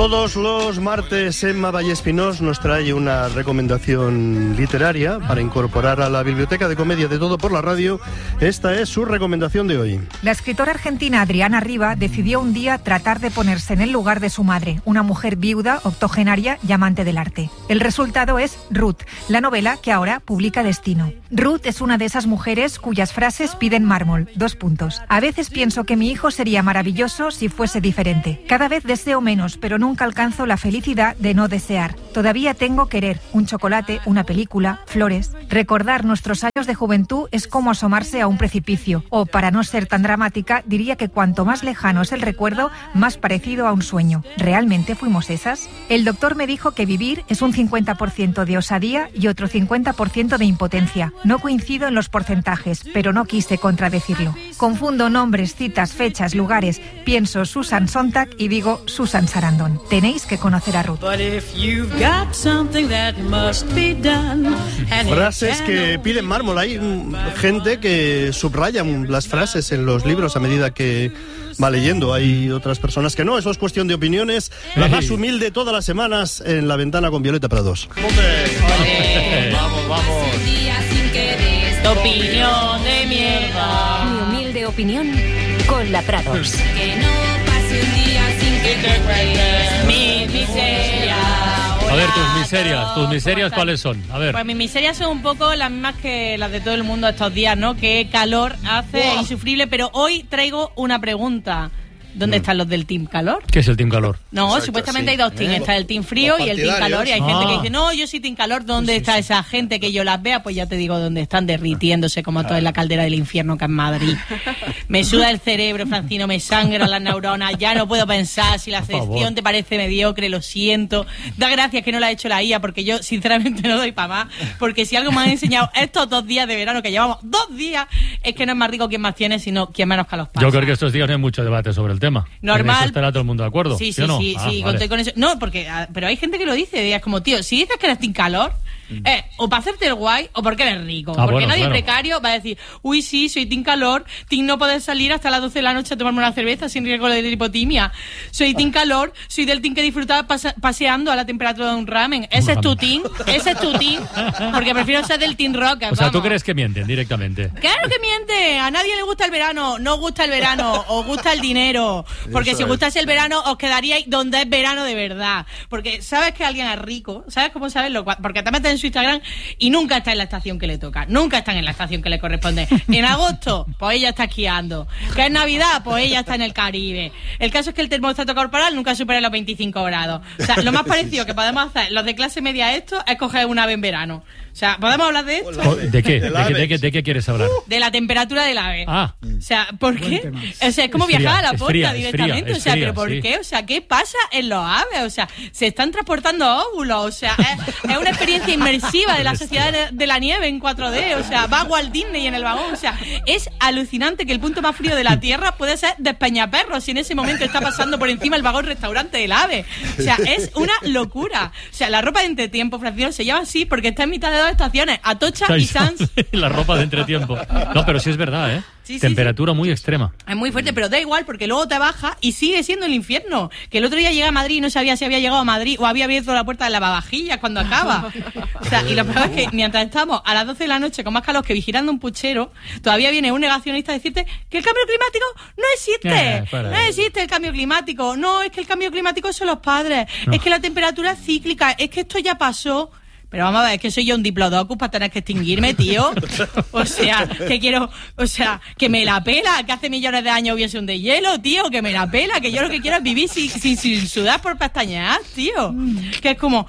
Todos los martes Emma Vallespinós nos trae una recomendación literaria para incorporar a la biblioteca de comedia de Todo por la Radio. Esta es su recomendación de hoy. La escritora argentina Adriana Riva decidió un día tratar de ponerse en el lugar de su madre, una mujer viuda, octogenaria y amante del arte. El resultado es Ruth, la novela que ahora publica Destino. Ruth es una de esas mujeres cuyas frases piden mármol. : A veces pienso que mi hijo sería maravilloso si fuese diferente. Cada vez deseo menos, pero nunca alcanzo la felicidad de no desear. Todavía tengo querer, un chocolate, una película, flores. Recordar nuestros años de juventud es como asomarse a un precipicio. O, para no ser tan dramática, diría que cuanto más lejano es el recuerdo, más parecido a un sueño. ¿Realmente fuimos esas? El doctor me dijo que vivir es un 50% de osadía y otro 50% de impotencia. No coincido en los porcentajes, pero no quise contradecirlo. Confundo nombres, citas, fechas, lugares. Pienso Susan Sontag y digo Susan Sarandon. Tenéis que conocer a Ruth. Frases que piden mármol. Hay gente que subraya las frases en los libros a medida que va leyendo. Hay otras personas que no. Eso es cuestión de opiniones. La más humilde todas las semanas en La Ventana con Violeta Prados. Vamos. Tu opinión de mierda. Mi humilde opinión con la Prados. Que no pase un día sin que te cuentes mi miseria. A ver, tus miserias, ¿cuáles son? A ver. Pues mis miserias son un poco las mismas que las de todo el mundo estos días, ¿no? Que calor hace insufrible, pero hoy traigo una pregunta. ¿Dónde están los del Team Calor? ¿Qué es el Team Calor? No, exacto, supuestamente sí. Hay dos teams. Está el Team Frío y el Team Calor. Y hay gente que dice, no, yo soy Team Calor. ¿Dónde está esa gente que yo las vea? Pues ya te digo dónde están, derritiéndose como todo en la caldera del infierno que es Madrid. Me suda el cerebro, Francino, me sangran las neuronas. Ya no puedo pensar. Si la sección te parece mediocre, lo siento. Da gracias que no la ha hecho la IA, porque yo sinceramente no doy para más. Porque si algo me han enseñado estos 2 días de verano que llevamos 2 días, es que no es más rico quien más tiene, sino quien menos calos pasa. Yo creo que estos días no hay mucho debate sobre el tema. Normal. Eso estará todo el mundo de acuerdo. Sí, ¿o no? sí, Vale. conté con eso. No, porque, pero hay gente que lo dice, y es como, tío, si dices que eres Team Calor, o para hacerte el guay, o porque eres rico. Porque bueno, nadie claro. precario va a decir, uy, sí, soy Team Calor, Team no poder salir hasta las 12 de la noche a tomarme una cerveza sin riesgo de hipotimia. Soy Team Calor, soy del Team que disfrutaba paseando a la temperatura de un ramen. Ese es tu Team, porque prefiero ser del Team Rock. O sea, ¿tú crees que mienten directamente? Claro que miente, a nadie le gusta el verano, no gusta el verano, os gusta el dinero, porque Eso si es. gustase el verano os quedaríais donde es verano de verdad, porque sabes que alguien es rico, ¿sabes cómo sabeslo? Porque te metes en su Instagram y nunca está en la estación que le toca, nunca están en la estación que le corresponde. En agosto, pues ella está esquiando, que es Navidad, pues ella está en el Caribe. El caso es que el termostato corporal nunca supera los 25 grados. O sea, lo más parecido que podemos hacer los de clase media a esto es coger un ave en verano. O sea, ¿podemos hablar de esto? ¿De qué? ¿De qué quieres hablar? De la temperatura del ave. Ah. O sea, ¿por qué? O sea, es como Es fría, viajar a la es posta fría, directamente. es O sea, fría, ¿pero por sí. qué? O sea, ¿qué pasa en los aves? O sea, se están transportando óvulos. O sea, es una experiencia inmersiva de la sociedad de la nieve en 4D. O sea, va a Walt Disney en el vagón. O sea, es alucinante que el punto más frío de la Tierra puede ser Despeñaperros si en ese momento está pasando por encima el vagón restaurante del ave. O sea, es una locura. O sea, la ropa de entretiempo, Francisco, se llama así porque está en mitad de 2 estaciones. Atocha y Sans. La ropa de entretiempo. No, pero sí es verdad, ¿eh? Sí, Temperatura muy extrema. Es muy fuerte, pero da igual porque luego te baja y sigue siendo el infierno. Que el otro día llegué a Madrid y no sabía si había llegado a Madrid o había abierto la puerta de lavavajillas cuando acaba. O sea, y lo peor es que mientras estamos a las 12 de la noche con más calor que vigilando un puchero, todavía viene un negacionista a decirte que el cambio climático no existe. No existe el cambio climático. No, es que el cambio climático son los padres. No. Es que la temperatura es cíclica. Es que esto ya pasó. Pero vamos a ver, es que soy yo un diplodocus para tener que extinguirme, tío. O sea, que me la pela, que hace millones de años hubiese un deshielo, tío, que me la pela, que yo lo que quiero es vivir sin sudar por pestañear, tío. Que es como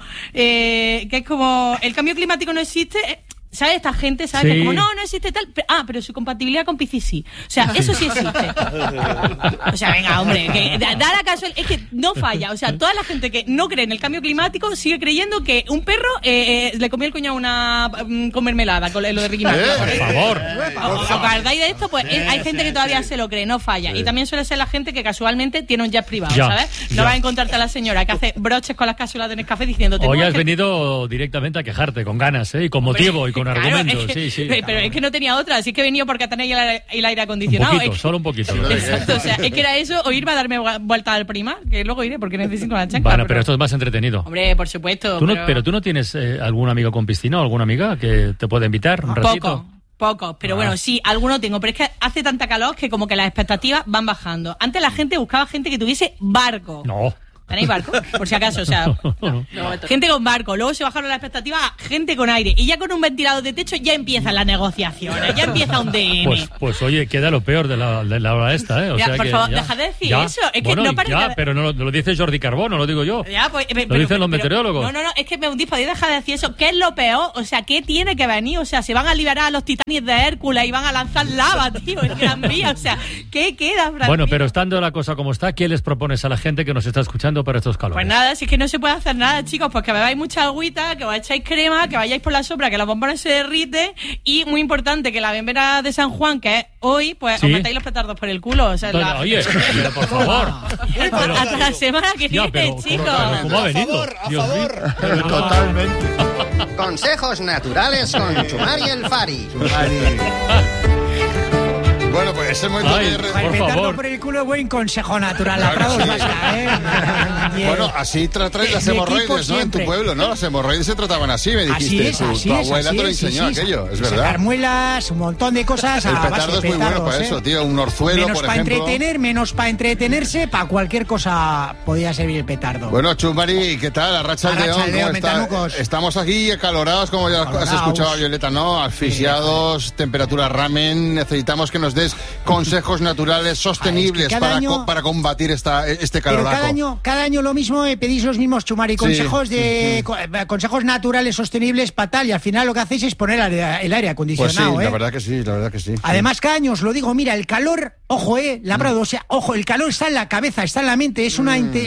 el cambio climático no existe. ¿Sabes? Esta gente, ¿sabes? Sí. Que como, no existe tal. Pero su compatibilidad con Piscis sí. O sea, eso sí existe. O sea, venga, hombre, que da la casualidad. Es que no falla. O sea, toda la gente que no cree en el cambio climático sigue creyendo que un perro le comió el cuñado con mermelada, con lo de Ricky Martin. Por favor. ¿Os acordáis de esto? Pues hay gente que todavía se lo cree, no falla. Sí. Y también suele ser la gente que casualmente tiene un jet privado, ¿sabes? No vas a encontrarte a la señora que hace broches con las cápsulas de Nescafé diciéndote. Hoy has venido directamente a quejarte, con ganas, ¿eh? Y con motivo y con con argumentos, sí. Pero es que no tenía otra, así que he venido porque tenéis el aire acondicionado. Un poquito, solo un poquito. Exacto, o sea, es que era eso, o irme a darme vuelta al Primar, que luego iré porque necesito una chancla. Bueno, pero esto es más entretenido. Hombre, por supuesto. Pero tú no tienes algún amigo con piscina o alguna amiga que te pueda invitar un ratito. Pocos, pero bueno, sí, alguno tengo, pero es que hace tanta calor que como que las expectativas van bajando. Antes la gente buscaba gente que tuviese barco. No. ¿Tenéis barco? Por si acaso, o sea, no, gente con barco, luego se bajaron las expectativas a gente con aire, y ya con un ventilador de techo ya empiezan las negociaciones, ya empieza un DM. Pues oye, queda lo peor de la hora esta, ¿eh? O ya, sea por que, favor, ya, deja de decir ya, eso. Es bueno, que no parece. Pero no lo dice Jordi Carbó, no lo digo yo. Ya, pues, lo dicen los meteorólogos. No, es que me hundís, podéis dejar de decir eso. ¿Qué es lo peor? O sea, ¿qué tiene que venir? O sea, se van a liberar a los titanes de Hércules y van a lanzar lava, tío, en Gran Vía. O sea, ¿qué queda, Francisco? Bueno, pero estando la cosa como está, ¿qué les propones a la gente que nos está escuchando para estos calores? Pues nada, si es que no se puede hacer nada, chicos, pues que bebáis mucha agüita, que os echáis crema, que vayáis por la sombra, que los bombones se derriten, y muy importante, que la verbena de San Juan, que es hoy, pues os metáis los petardos por el culo. O sea, Oye, pero por favor. Hasta la semana que viene, chicos. ¿Cómo ha venido? A favor. Totalmente. Consejos naturales con Chumari el Fari. Bueno, pues es el momento de... Por favor. Por el culo, buen consejo natural. La Prados vasca, ¿eh? Bueno, así tratáis las hemorroides, ¿no? En tu pueblo, ¿no? Las hemorroides se trataban así, me dijiste. Tu abuela te lo enseñó aquello, es verdad. Sacar muelas, un montón de cosas. El petardo es muy bueno para eso, tío. Un orzuelo, por ejemplo. Menos para entretenerse, para cualquier cosa podía servir el petardo. Bueno, Chumari, ¿qué tal? Arracha el León, ¿cómo está? Estamos aquí acalorados, como ya has escuchado a Violeta, ¿no? Asfixiados, temperatura ramen. Necesitamos que nos des consejos naturales sostenibles para combatir este caloraco. Pero cada año lo mismo, pedís los mismos, Chumari, consejos consejos naturales sostenibles para tal, y al final lo que hacéis es poner el aire acondicionado. Pues sí, la verdad que sí. Además, cada año os lo digo, mira, el calor, ojo, Labrado, o sea, ojo, el calor está en la cabeza, está en la mente, es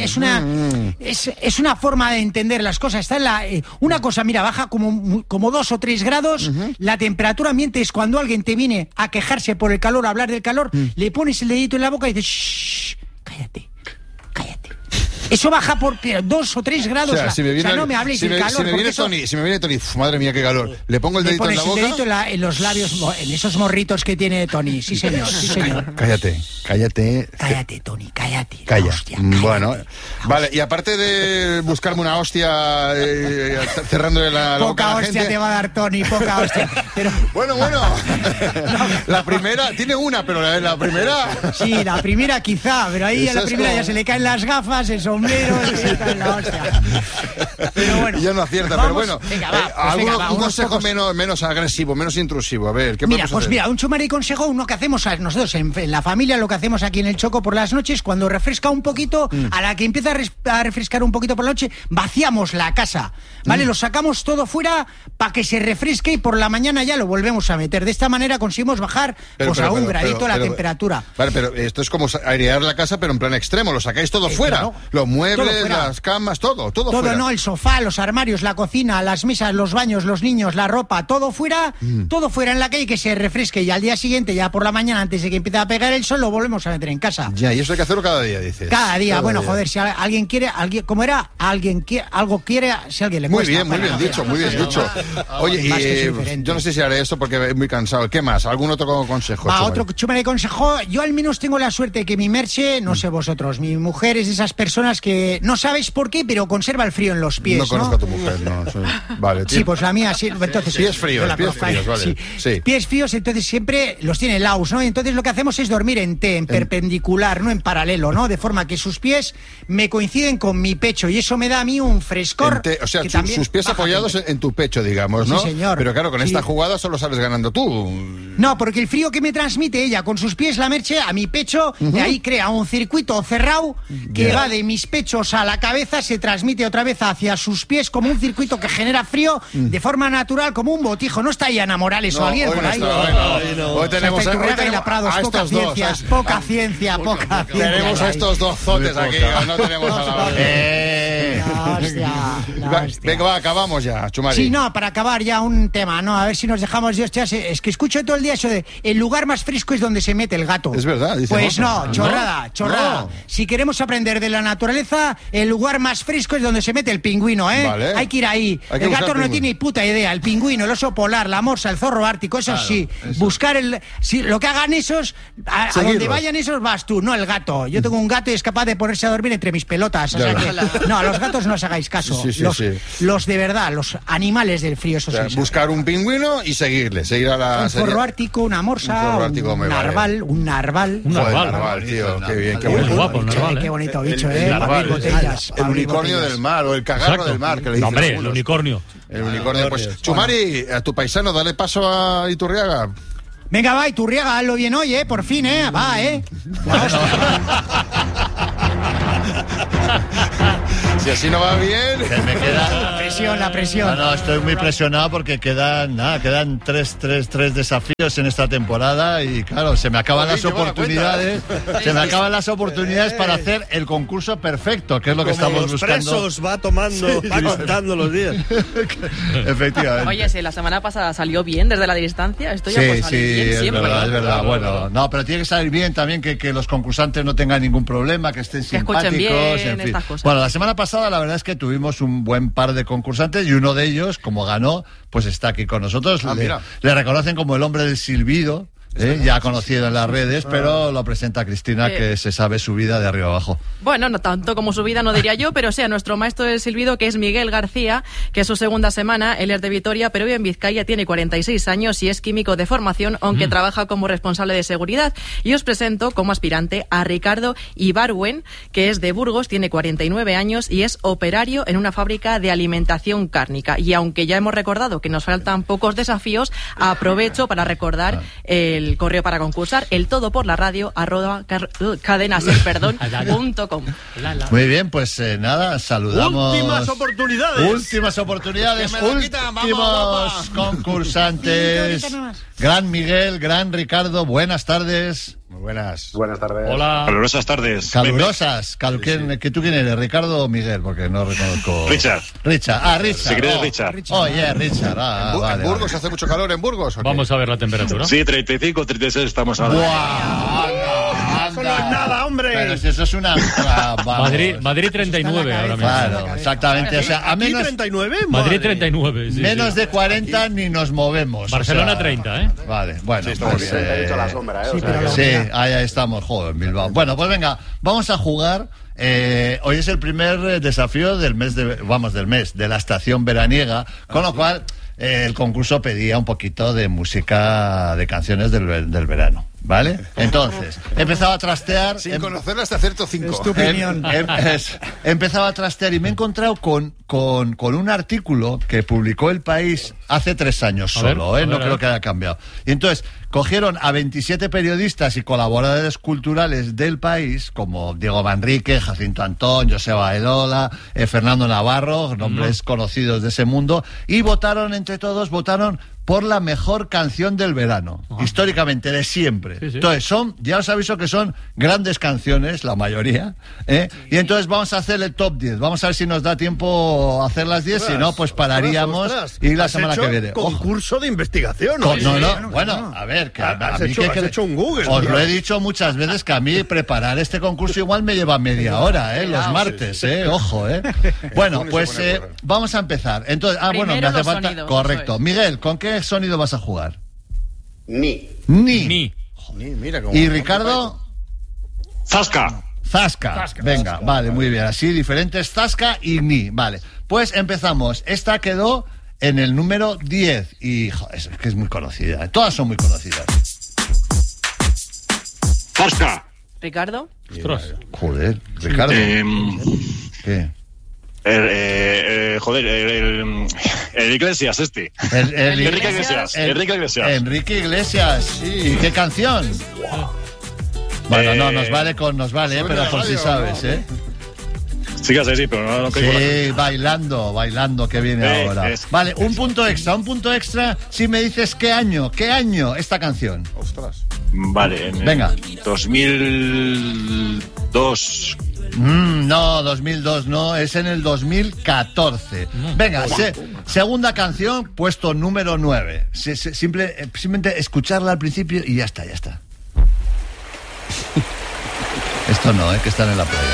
una forma de entender las cosas, está en una cosa, mira, baja como 2 o 3 grados, la temperatura ambiente es cuando alguien te viene a quejarse por el calor, a hablar del calor, le pones el dedito en la boca y dices, shh, cállate. Eso baja por 2 o 3 grados. No me habléis del calor. Si me viene Tony, madre mía, qué calor. Le pongo el dedito en la boca. Le pones el dedito en los labios, en esos morritos que tiene Tony. Sí, señor. Cállate. Cállate, Tony, cállate. Calla. Hostia, cállate. Bueno, vale, y aparte de buscarme una hostia cerrándole la boca a la gente... Poca hostia te va a dar Tony, poca hostia. Pero... Bueno. La primera, tiene una, pero la primera... Sí, la primera quizá, pero ahí a la primera ya se le caen las gafas, eso. En la hostia. Pero bueno, ya no acierta, pero bueno. Venga, un consejo menos agresivo, menos intrusivo. A ver, ¿qué podemos hacer? Mira, un Chumari consejo, uno que hacemos nosotros en la familia, lo que hacemos aquí en el Choco por las noches, cuando refresca un poquito, a la que empieza a refrescar un poquito por la noche, vaciamos la casa, ¿vale? Lo sacamos todo fuera para que se refresque y por la mañana ya lo volvemos a meter. De esta manera conseguimos bajar a un gradito la temperatura. Vale, pero esto es como airear la casa, pero en plan extremo. Lo sacáis todo fuera. Claro. Los muebles, las camas, todo fuera. No, el sofá, los armarios, la cocina, las mesas, los baños, los niños, la ropa, todo fuera en la calle, que se refresque, y al día siguiente, ya por la mañana, antes de que empiece a pegar el sol, lo volvemos a meter en casa. Ya, y eso hay que hacerlo cada día, dices. Cada día, joder, si alguien quiere, ¿cómo era? Alguien quiere, algo quiere, si alguien le cuesta. Muy bien dicho. Oye, yo no sé si haré esto porque muy cansado. ¿Qué más? ¿Algún otro consejo? Otro Chumari consejo. Yo al menos tengo la suerte de que mi Merche, no sé vosotros, mi mujer es de esas personas que no sabéis por qué, pero conserva el frío en los pies. No conozco a tu mujer, no. Vale, sí, pues la mía sí. Entonces, pies fríos, vale. Sí. Pies fríos, entonces siempre los tiene helados, ¿no? Entonces lo que hacemos es dormir en T, en perpendicular, no en paralelo, ¿no? De forma que sus pies me coinciden con mi pecho y eso me da a mí un frescor. O sea, sus pies apoyados en tu pecho, digamos, ¿no? Sí, señor. Pero claro, con esta jugada solo sales ganando tú. No, porque el frío que me transmite ella con sus pies, la Merche, a mi pecho, de ahí crea un circuito cerrado que va de mis pechos a la cabeza, se transmite otra vez hacia sus pies como un circuito que genera frío de forma natural, como un botijo. ¿No está Ana Morales o alguien por ahí? Hoy tenemos a Prados, poca ciencia. Tenemos a estos dos zotes aquí, no tenemos a la... Venga, va, acabamos ya, Chumari. Sí, no, para acabar ya un tema, ¿no? A ver si nos dejamos de hostias. Es que escucho todo el día eso de el lugar más fresco es donde se mete el gato. Es verdad, dice. Pues no, chorrada. No. Si queremos aprender de la naturaleza, el lugar más fresco es donde se mete el pingüino, ¿eh? Vale. Hay que ir ahí. El gato no tiene ni puta idea. El pingüino, el oso polar, la morsa, el zorro ártico, eso sí. Eso. Buscar lo que hagan esos, a donde vayan esos vas tú, no el gato. Yo tengo un gato y es capaz de ponerse a dormir entre mis pelotas. O sea que, no, a los gatos no os hagáis caso. Los de verdad, los animales del frío, eso sí. Buscar un pingüino y seguir a la... Un zorro ártico, una morsa, un narval. Un narval, tío, qué bien, qué bonito. Guapo, narval, qué bonito bicho, el unicornio del mar, o el cagarro del mar, que le dicen. Hombre, el unicornio. El unicornio, pues, Chumari, a tu paisano, dale paso a Iturriaga. Venga, va, Iturriaga, hazlo bien hoy, por fin, va, Si así no va bien... Me queda... La presión. No, estoy muy presionado porque quedan tres desafíos en esta temporada y claro, se me acaban las oportunidades. Se me acaban las oportunidades para hacer el concurso perfecto, que es lo que estamos buscando. Presos va tomando, va contando los días. Efectivamente. Oye, si la semana pasada salió bien desde la distancia, esto ya puede salir bien siempre. Es verdad. Bueno, no, pero tiene que salir bien también que los concursantes no tengan ningún problema, que estén simpáticos, escuchen bien, en fin. estas cosas. Bueno, la semana pasada la verdad es que tuvimos un buen par de concursantes y uno de ellos, como ganó, pues está aquí con nosotros. Le reconocen como el hombre del silbido. Ya conocido en las redes, pero lo presenta Cristina, que se sabe su vida de arriba abajo. Bueno, no tanto como su vida, no diría yo, pero sí a nuestro maestro del silbido, que es Miguel García, que es su segunda semana. Él es de Vitoria, pero vive en Vizcaya, tiene 46 años y es químico de formación, aunque trabaja como responsable de seguridad. Y os presento como aspirante a Ricardo Ibarwen, que es de Burgos, tiene 49 años y es operario en una fábrica de alimentación cárnica. Y aunque ya hemos recordado que nos faltan pocos desafíos, aprovecho para recordar el correo para concursar, el todo por la radio @cadenaser.com. Muy bien, pues nada, saludamos. Últimas oportunidades, últimos concursantes. Gran Miguel, gran Ricardo, buenas tardes. Muy buenas. Buenas tardes. Hola. Calurosas tardes. Calurosas. ¿Tú quién eres, Ricardo o Miguel? Porque no reconozco. Richard. Richard. Si quieres, Richard. Oye, Richard. ¿En Burgos hace mucho calor en Burgos? Vamos a ver la temperatura. Sí, 35, 36 estamos ahora. Eso no es nada, hombre. Pero si eso es una... Madrid 39 ahora mismo. Claro, exactamente. O sea, a menos... 39, Madrid 39, sí. Menos de 40 ni nos movemos. Barcelona 30, ¿eh? Vale, bueno. Sí, estamos bien. a la sombra, Sí, ahí estamos, joder, en Bilbao. Bueno, pues venga, vamos a jugar. Hoy es el primer desafío del mes de la estación veraniega, con lo cual el concurso pedía un poquito de música, de canciones del verano. ¿Vale? Entonces, empezaba a trastear... Sin conocerla hasta cierto 5. Es tu opinión. Empezaba a trastear y me he encontrado con un artículo que publicó El País hace 3 años solo, no creo que haya cambiado. Y entonces, cogieron a 27 periodistas y colaboradores culturales del País, como Diego Manrique, Jacinto Antón, Joseba Elola, Fernando Navarro, nombres conocidos de ese mundo, y votaron por la mejor canción del verano, históricamente, de siempre. Sí. Entonces, ya os aviso que son grandes canciones, la mayoría, y entonces vamos a hacer el top 10. Vamos a ver si nos da tiempo a hacer las 10, si no, pues pararíamos y la semana que viene. Concurso de investigación. Bueno, a ver, que has hecho un Google. Os lo he dicho muchas veces que a mí preparar este concurso igual me lleva media hora, los martes, ojo, Bueno, pues vamos a empezar. Entonces, me hace falta... Sonidos, correcto. Miguel, ¿con qué sonido vas a jugar? Ni. Mira cómo... ¿Y Ricardo? Zasca. Venga, vale, muy bien. Así, diferentes, zasca y ni. Vale, pues empezamos. Esta quedó en el número 10 y es que es muy conocida. Todas son muy conocidas. Zasca. Ricardo. Joder, Ricardo. ¿Qué? El Iglesias Enrique Iglesias. Sí. ¿Y qué canción? Bueno, no, nos vale, pero por si sabes, Sí, pero no sí, bailando, que viene ahora. Vale, un punto extra si me dices qué año esta canción. Ostras. Vale, venga. 2002. No, 2002 no, es en el 2014. Venga, segunda canción, puesto número 9. Simplemente escucharla al principio y ya está. Esto no, que están en la playa.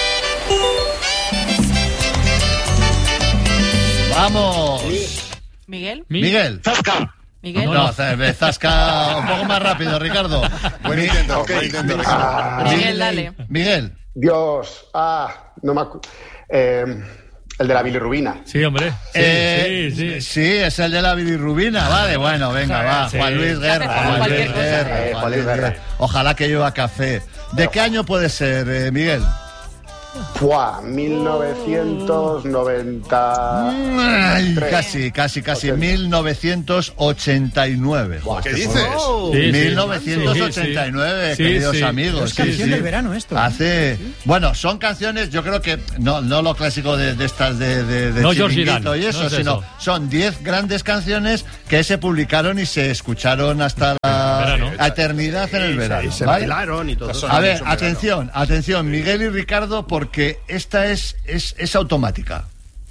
¡Vamos! Miguel. ¡Zasca! Miguel. No, Zasca un poco más rápido, Ricardo. Buen intento, Ricardo. Miguel, dale. Miguel. Dios, no me acuerdo. El de la bilirrubina. Sí, hombre. Sí, es el de la bilirrubina. Vale, bueno, venga, va. Sí. Juan Luis Guerra. Juan Luis Guerra. Ojalá que lleva café. ¿De qué año puede ser, Miguel? 1990. Ay, casi. 1989. ¿Qué dices? 1989, queridos amigos. Es canción del verano esto. Bueno, son canciones, yo creo que no lo clásico de estas de no Chiringuito y eso, no es sino eso. son 10 grandes canciones que se publicaron y se escucharon hasta la eternidad en el verano. Y se ¿vale? bailaron y todo. A ver, atención, Miguel y Ricardo, porque esta es automática.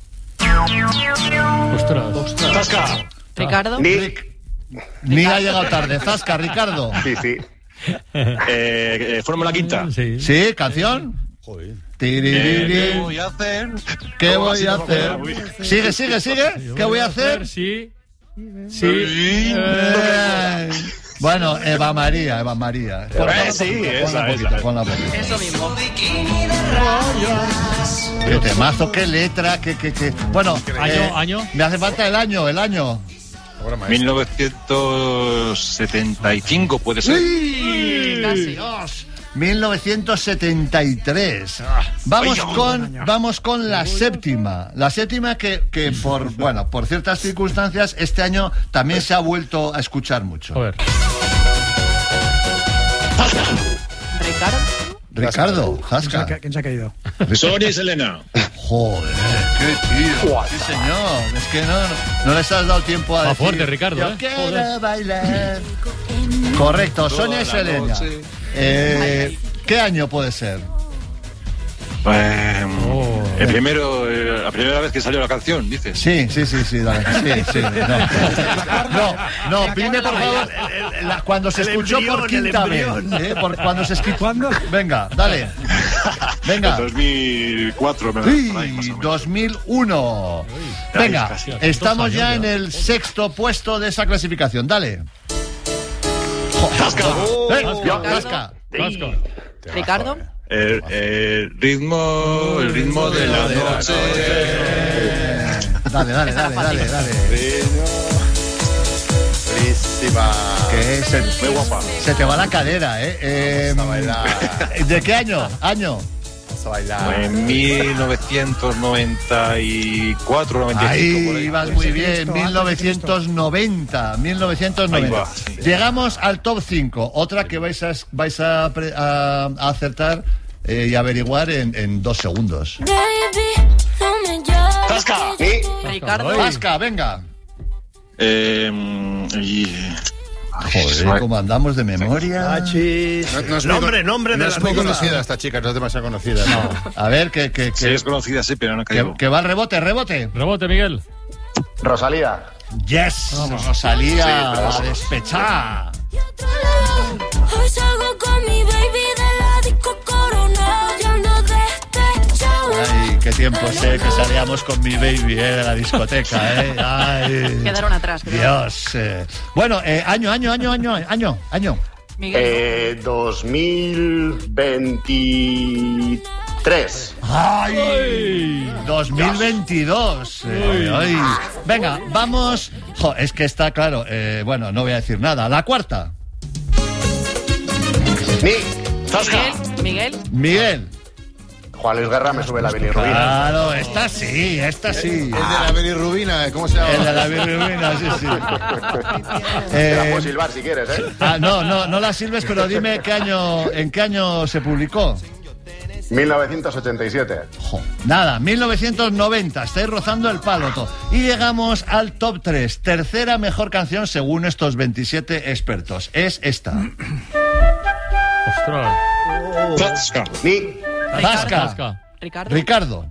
Ostras. ¡Zasca! Ricardo. Ni ha llegado tarde. Zasca, Ricardo. Sí. Fórmula Quinta. ¿Sí? ¿Canción? Joder. ¿Qué voy a hacer? ¿Qué voy a hacer? Sigue. ¿Qué voy a hacer? Sí. Bueno, Eva María. Ponla poquito. Eso mismo. Qué temazo, qué letra, qué. Bueno, ¿Año? me hace falta el año. 1975 puede ser. ¡Sí! Casi. Dios. 1973. Vamos con la séptima. La séptima que por ciertas circunstancias este año también se ha vuelto a escuchar mucho. Joder. Ricardo, Zasca. ¿Quién se ha caído? Sonia y Selena. Joder, qué tío. Sí, señor. Es que no les has dado tiempo a decir. fuerte, Ricardo, Yo quiero bailar. Correcto, Sonia y Selena. ¿Qué año puede ser? La primera vez que salió la canción, dices. Sí, dale. Sí. No, pide por favor cuando se escuchó por quinta vez. Cuando se escuchó. ¿Cuándo? Venga, dale. Venga. 2004, me Sí, da, más o menos. 2001. Venga, estamos ya en el sexto puesto de esa clasificación. Dale. ¡Zasca! Zasca. Ricardo. El ritmo de la noche. Dale. Buenísima. Que Muy guapa. se te va la cadera, ¿De qué año? Vamos a bailar. En 1994, 95. Ahí vas muy bien, 1990. Ahí va, sí. Llegamos al top 5, otra que vais a acertar y averiguar en 2 segundos. ¡Zasca! Ricardo. Zasca, venga. Joder, ¿cómo andamos de memoria? No es Nombre no de es la muy rola. conocida esta chica, no es demasiado conocida. No. A ver, que Sí, es conocida, sí, pero no caigo. que va al rebote. Rebote, Miguel. Rosalía. Yes, Rosalía, la despechada. Hoy salgo con mi baby de la disco Corona, yo ando despechado. Ay, qué tiempo sé que salíamos con mi baby de la discoteca, Ay. Quedaron atrás, creo. Dios. Bueno, año. Miguel. 2023. ¡Ay! 2022. Ay. Venga, vamos. Es que está claro. Bueno, no voy a decir nada. La cuarta. Miguel. Juan Luis Guerra, me sube la bilirrubina. Claro, esta sí. El de la bilirrubina, ¿cómo se llama? El de la bilirrubina, sí. Te la puedo silbar si quieres, No la silbes, pero dime en qué año se publicó. 1987. Nada, 1990, estáis rozando el palo todo. Y llegamos al top 3, tercera mejor canción según estos 27 expertos. Es esta. Ostras. Zasca. Ricardo.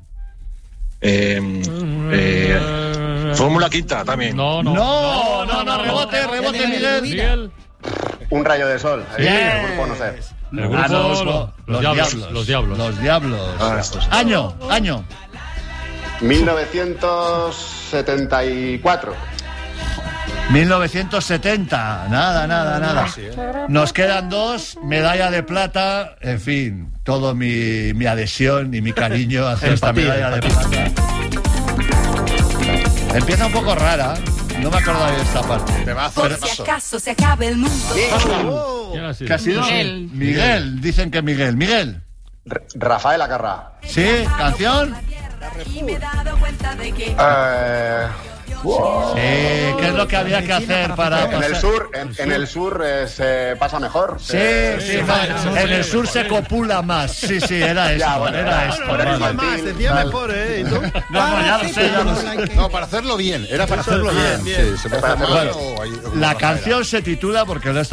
Fórmula Quinta también. No, rebote, Miguel. Un rayo de sol. Bien. El grupo, no sé. El grupo, los diablos. Los diablos. Año. 1974. 1970. Nada. Nos quedan 2, medalla de plata. En fin, todo mi adhesión y mi cariño hacia esta medalla de plata. Empieza un poco rara. No me acordaba de esta parte. Por si acaso se acabe el mundo. ¿Qué ha sido? Miguel. Dicen que Miguel. Rafael Acarrá. ¿Sí? ¿Canción? ¿Qué es lo que había que hacer para en el sur se pasa mejor. Sí, en el sur se copula más. Sí, era esto. Decía mejor, ¿eh? Ya lo sé. No, para hacerlo bien. Era para hacerlo bien. Sí, se puede hacer la canción se titula, porque lo he